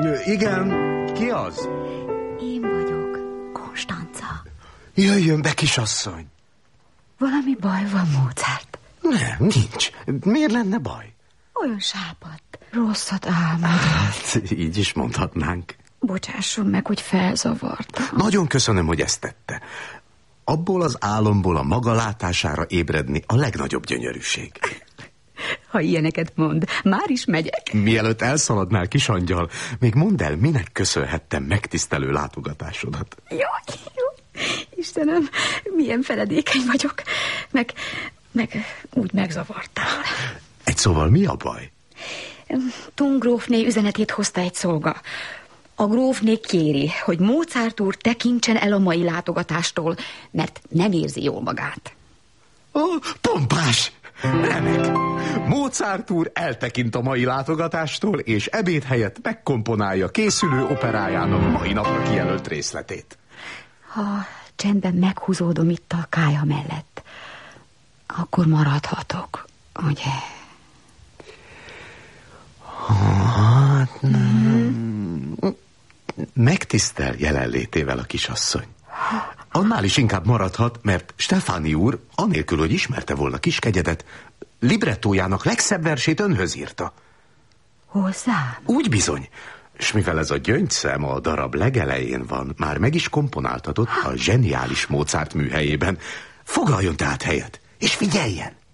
Igen, ki az? Én vagyok, Konstanca. Jöjjön be, kisasszony. Valami baj van, Mozart? Nem, nincs. Miért lenne baj? Olyan sápadt. Rosszat álmod. Hát, így is mondhatnánk. Bocsásson meg, hogy felzavartam. Nagyon köszönöm, hogy ezt tette. Abból az álomból a maga látására ébredni a legnagyobb gyönyörűség. Ha ilyeneket mond, már is megyek. Mielőtt elszaladnál, kisangyal, még mondd el, minek köszönhettem megtisztelő látogatásodat. Jaj, jó. Istenem, milyen feledékeny vagyok. Meg úgy megzavartál. Egy szóval mi a baj? Thun grófné üzenetét hozta egy szolga. A grófné kéri, hogy Mozart úr tekintsen el a mai látogatástól, mert nem érzi jól magát. Pompás! Remek! Mozart úr eltekint a mai látogatástól, és ebéd helyett megkomponálja készülő operájának mai napra kijelölt részletét. Ha csendben meghúzódom itt a kályha mellett, akkor maradhatok, ugye? Hát megtisztel jelenlétével a kisasszony. Annál is inkább maradhat, mert Stefáni úr, anélkül, hogy ismerte volna Kiskegyedet, librettójának legszebb versét önhöz írta. Hozzám? Úgy bizony. És mivel ez a gyöngyszem a darab legelején van, már meg is komponáltatott a zseniális Mozart műhelyében. Foglaljon tehát helyet, és figyeljen!